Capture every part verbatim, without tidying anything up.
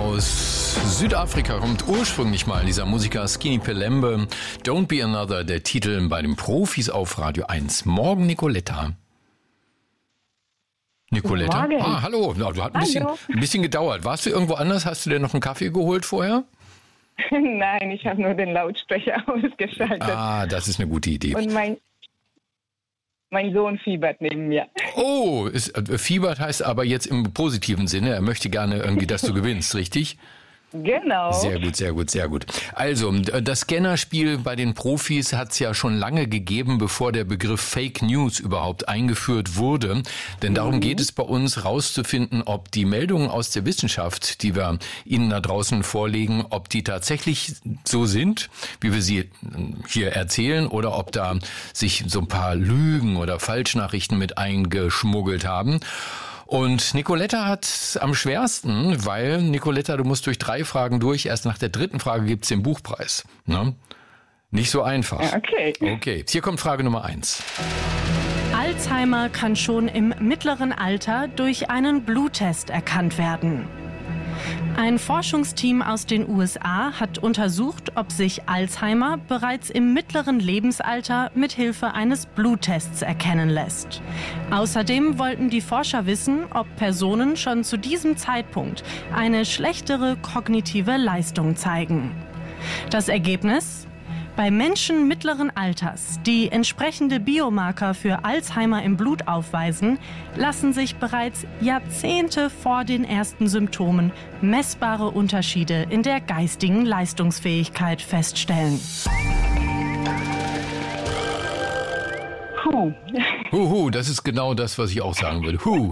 Aus Südafrika kommt ursprünglich mal dieser Musiker Skinny Pelembe. Don't Be Another, der Titel bei den Profis auf Radio eins. Morgen, Nicoletta. Nicoletta? Morgen. Ah, hallo. Ja, du hast ein bisschen, Hallo. ein bisschen gedauert. Warst du irgendwo anders? Hast du dir noch einen Kaffee geholt vorher? Nein, ich habe nur den Lautsprecher ausgeschaltet. Ah, das ist eine gute Idee. Und mein, mein Sohn fiebert neben mir. Oh, ist, äh, fiebert heißt aber jetzt im positiven Sinne. Er möchte gerne irgendwie, dass du gewinnst, richtig? Genau. Sehr gut, sehr gut, sehr gut. Also, das Scannerspiel bei den Profis hat es ja schon lange gegeben, bevor der Begriff Fake News überhaupt eingeführt wurde. Denn darum mhm. geht es bei uns, rauszufinden, ob die Meldungen aus der Wissenschaft, die wir Ihnen da draußen vorlegen, ob die tatsächlich so sind, wie wir sie hier erzählen, oder ob da sich so ein paar Lügen oder Falschnachrichten mit eingeschmuggelt haben. Und Nicoletta hat am schwersten, weil, Nicoletta, du musst durch drei Fragen durch. Erst nach der dritten Frage gibt's den Buchpreis. Ne? Nicht so einfach. Ja, okay. Okay, hier kommt Frage Nummer eins. Alzheimer kann schon im mittleren Alter durch einen Bluttest erkannt werden. Ein Forschungsteam aus den U S A hat untersucht, ob sich Alzheimer bereits im mittleren Lebensalter mit Hilfe eines Bluttests erkennen lässt. Außerdem wollten die Forscher wissen, ob Personen schon zu diesem Zeitpunkt eine schlechtere kognitive Leistung zeigen. Das Ergebnis? Bei Menschen mittleren Alters, die entsprechende Biomarker für Alzheimer im Blut aufweisen, lassen sich bereits Jahrzehnte vor den ersten Symptomen messbare Unterschiede in der geistigen Leistungsfähigkeit feststellen. Puh. Huhu, das ist genau das, was ich auch sagen würde. Huh.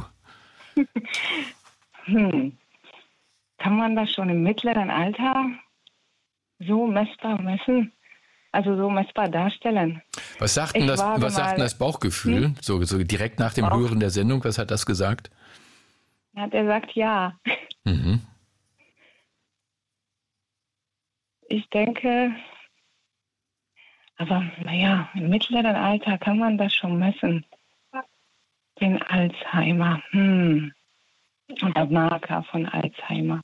Hm. Kann man das schon im mittleren Alter so messbar messen? Also so messbar darstellen. Was sagt denn Ich das, wage was sagt denn mal- das Bauchgefühl? Hm? So, so direkt nach dem Bauch- Hören der Sendung, was hat das gesagt? Ja, der sagt ja. Mhm. Ich denke, aber naja, im mittleren Alter kann man das schon messen. Den Alzheimer. Hm. Oder Marker von Alzheimer.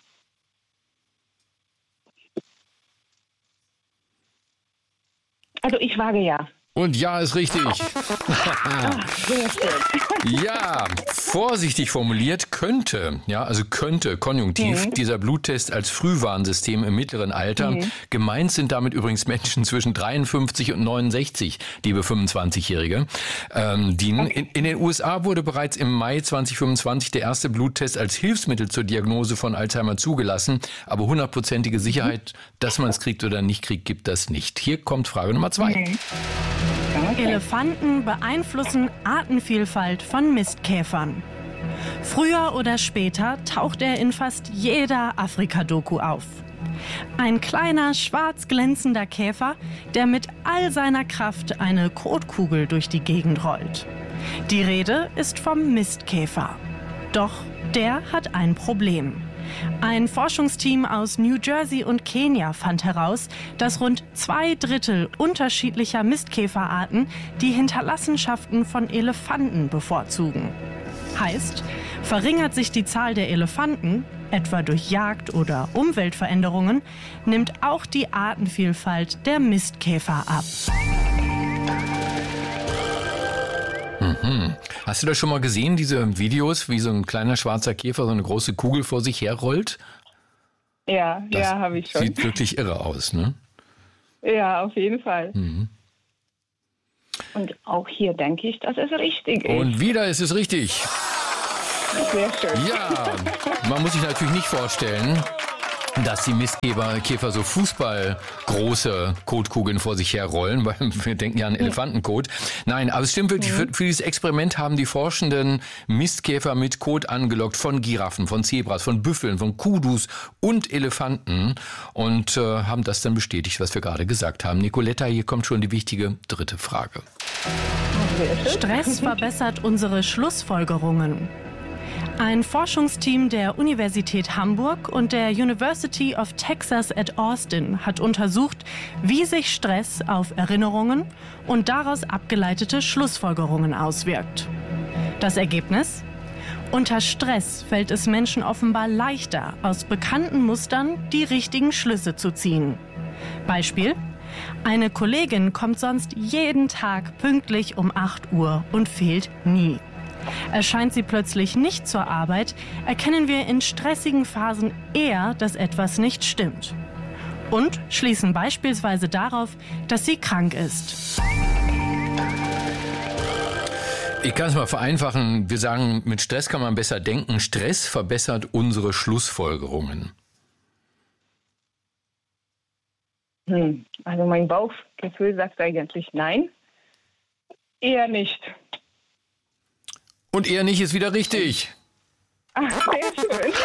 Also ich wage ja. Und ja, ist richtig. Sehr schön. Ja, vorsichtig formuliert könnte, ja, also könnte, Konjunktiv, Mhm. dieser Bluttest als Frühwarnsystem im mittleren Alter. Mhm. Gemeint sind damit übrigens Menschen zwischen dreiundfünfzig und neunundsechzig, liebe fünfundzwanzigjährige. Ähm, dienen. In, in den U S A wurde bereits im Mai zweitausendfünfundzwanzig der erste Bluttest als Hilfsmittel zur Diagnose von Alzheimer zugelassen. Aber hundertprozentige Sicherheit, dass man es kriegt oder nicht kriegt, gibt das nicht. Hier kommt Frage Nummer zwei. Mhm. Okay. Elefanten beeinflussen Artenvielfalt von Mistkäfern. Früher oder später taucht er in fast jeder Afrika-Doku auf. Ein kleiner, schwarz glänzender Käfer, der mit all seiner Kraft eine Kotkugel durch die Gegend rollt. Die Rede ist vom Mistkäfer. Doch der hat ein Problem. Ein Forschungsteam aus New Jersey und Kenia fand heraus, dass rund zwei Drittel unterschiedlicher Mistkäferarten die Hinterlassenschaften von Elefanten bevorzugen. Heißt, verringert sich die Zahl der Elefanten, etwa durch Jagd oder Umweltveränderungen, nimmt auch die Artenvielfalt der Mistkäfer ab. Mhm. Hast du das schon mal gesehen, diese Videos, wie so ein kleiner schwarzer Käfer so eine große Kugel vor sich herrollt? Ja, Das ja, habe ich schon. Sieht wirklich irre aus, ne? Ja, auf jeden Fall. Mhm. Und auch hier denke ich, dass es richtig ist. Und wieder ist es richtig. Sehr schön. Ja, man muss sich natürlich nicht vorstellen, dass die Mistkäfer Käfer so fußballgroße Kotkugeln vor sich herrollen, weil wir denken ja an Elefantenkot. Nein, aber es stimmt wirklich, für, für dieses Experiment haben die Forschenden Mistkäfer mit Kot angelockt von Giraffen, von Zebras, von Büffeln, von Kudus und Elefanten und äh, haben das dann bestätigt, was wir gerade gesagt haben. Nicoletta, hier kommt schon die wichtige dritte Frage. Sehr schön. Stress verbessert unsere Schlussfolgerungen. Ein Forschungsteam der Universität Hamburg und der University of Texas at Austin hat untersucht, wie sich Stress auf Erinnerungen und daraus abgeleitete Schlussfolgerungen auswirkt. Das Ergebnis? Unter Stress fällt es Menschen offenbar leichter, aus bekannten Mustern die richtigen Schlüsse zu ziehen. Beispiel: Eine Kollegin kommt sonst jeden Tag pünktlich um acht Uhr und fehlt nie. Erscheint sie plötzlich nicht zur Arbeit, erkennen wir in stressigen Phasen eher, dass etwas nicht stimmt. Und schließen beispielsweise darauf, dass sie krank ist. Ich kann es mal vereinfachen. Wir sagen, mit Stress kann man besser denken. Stress verbessert unsere Schlussfolgerungen. Hm. Also mein Bauchgefühl sagt eigentlich nein. Eher nicht. Und eher nicht ist wieder richtig. Ach, sehr schön.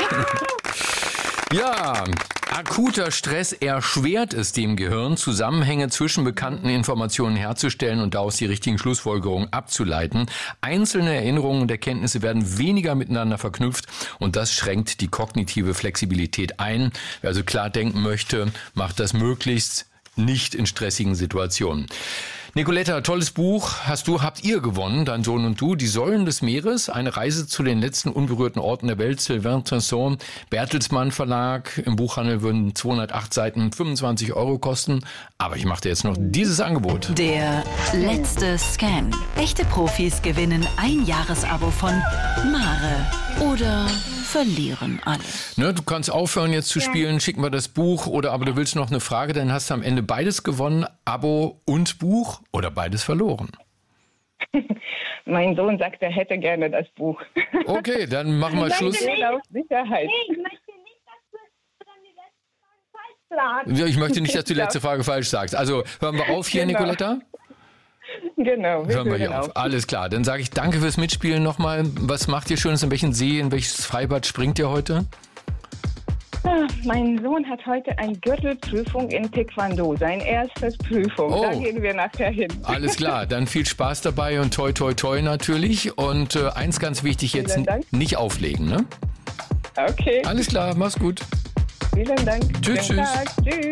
Ja, akuter Stress erschwert es dem Gehirn, Zusammenhänge zwischen bekannten Informationen herzustellen und daraus die richtigen Schlussfolgerungen abzuleiten. Einzelne Erinnerungen und Erkenntnisse werden weniger miteinander verknüpft und das schränkt die kognitive Flexibilität ein. Wer also klar denken möchte, macht das möglichst nicht in stressigen Situationen. Nicoletta, tolles Buch. Hast du, habt ihr gewonnen, dein Sohn und du, Die Säulen des Meeres, eine Reise zu den letzten unberührten Orten der Welt, Sylvain Tesson, Bertelsmann Verlag. Im Buchhandel würden zweihundertacht Seiten fünfundzwanzig Euro kosten. Aber ich mache dir jetzt noch dieses Angebot. Der letzte Scan. Echte Profis gewinnen ein Jahresabo von Mare oder verlieren alles. Ne, du kannst aufhören jetzt zu spielen, schicken wir das Buch, oder aber du willst noch eine Frage, dann hast du am Ende beides gewonnen, Abo und Buch, oder beides verloren. Mein Sohn sagt, er hätte gerne das Buch. Okay, dann machen wir Schluss. Auf Sicherheit. Nee, ich möchte nicht, dass du dann die letzte Frage falsch sagst. Ja, ich möchte nicht, dass du die letzte Frage falsch sagst. Also hören wir auf hier, Genau. Nicoletta? Genau. Hören wir hier auf. Alles klar. Dann sage ich danke fürs Mitspielen nochmal. Was macht ihr Schönes? In welchen See, in welches Freibad springt ihr heute? Ah, mein Sohn hat heute eine Gürtelprüfung in Taekwondo, sein erstes Prüfung. Oh. Da gehen wir nachher hin. Alles klar. Dann viel Spaß dabei und toi toi toi natürlich. Und äh, eins ganz wichtig jetzt, Vielen Dank. nicht auflegen, ne? Okay, Alles klar, mach's gut. vielen Dank. Tschüss, Schönen tschüss. Tag. Tschüss.